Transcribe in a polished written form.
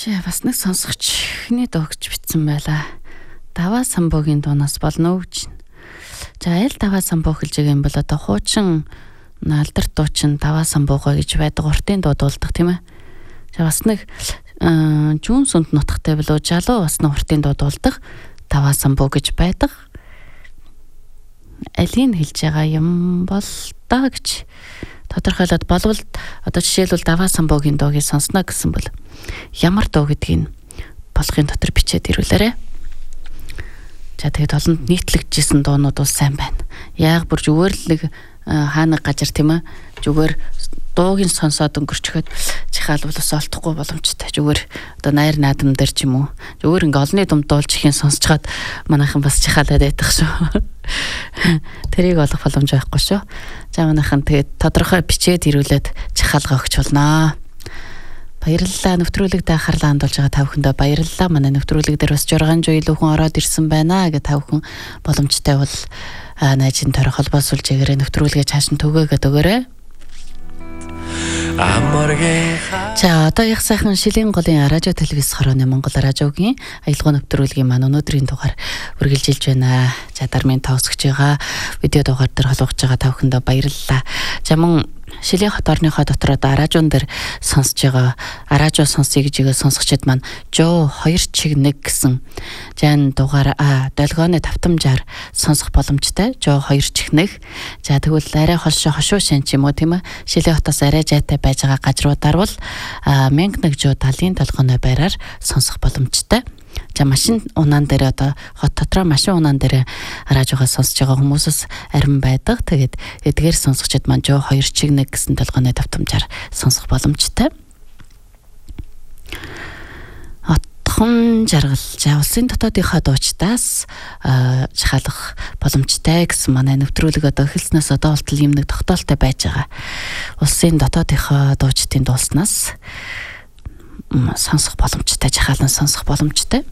Чи бас нэг сонсогчны дуугч битсэн байлаа. Даваа самбуугийн дуунаас болно гэж. За аль даваа самбуу хэлж байгаа юм бол одоо хуучин алдар дуучин даваа самбуугаа гэж байдаг уртын дуу дуулдаг тийм ээ. За бас нэг жүүн сүнд нутгтай билүү жалуу бас нэг уртын дуу дуулдаг даваа самбуу гэж байдаг. Алийг хэлж байгаа юм бол даа гэж тодорхойлоод болвол одоо жишээлбэл даваа самбуугийн дуугийг сонсно гэсэн бол ямар дуу гэдгийг болохын дотор бичээд ирүүлээрэй. За тэгээд олонд нийтлэгдсэн дуунууд бол сайн байна. Яг бүр зүгээр л нэг хаана гажир тийм ээ. Зүгээр дуугийн сонсоод өнгөрчөхөд чихаал бол ус олдохгүй боломжтой. Зүгээр одоо найр наадам дээр ч юм уу. Зүгээр ингээ олонний дунд дуулж ихийн сонсчгаад манайхан бас чихаалаад байдаг шүү. Тэрийг олох боломж байхгүй шүү. За манайхан тэгээд тодорхой бичээд ирүүлээд чихаалгаа өгч болноо. Баярлалаа. Нэвтрүүлэгт анхаарлаа хандуулж байгаа та бүхэндээ баярлалаа. Манай нэвтрүүлэг дээр бас 6 жил хүн ороод ирсэн байна гэж та бүхэн боломжтой бол найзын тойрох холбоосуулж ягээрээ нэвтрүүлгээ цааш нь түгээгээд өгөөрэй. За одоогийнх сайхан шилийн голын радио телевиз хорооны Монгол радиогийн аялал нэвтрүүлгийн маань өнөөдрийн дугаар үргэлжилж байна. За дармын тоосгож байгаа видео дугаар дээр холбогдож байгаа та бүхэндээ баярлалаа. За мөн Шилийн хот орныхоо дотор одоо радион дээр сонсож байгаа радио сонсъё гэж игээ сонсогчид маань Жо 2 чиг 1 гэсэн жан дугаар долгооны тавтамжаар сонсох боломжтой. Жо 2 чиг 1. За тэгвэл арай хошуу шин ч юм уу тийм ээ. Шилийн хотоос арай жайтай байж байгаа газруудаар бол 1001 Жо 70 долгооны байраар сонсох боломжтой. За машин унаан дээр одоо хот дотроо машин унаан дээр радиогоо сонсож байгаа хүмүүсээс арим байдаг. Тэгээд эдгээр сонсогчид маань Жо 2 чиг 1 гэсэн толгойн давтамжаар сонсох боломжтой. Отхон жаргал улсын дотоодынхаа дуучдаас шахалах боломжтой гэсэн манай нэвтрүүлэг одоо эхэлснээс одоо болтол юм нэг тогтоолтой байж байгаа. Улсын дотоодынхаа дуучдын дуулснаас сонсох боломжтой, жахаалан сонсох боломжтой.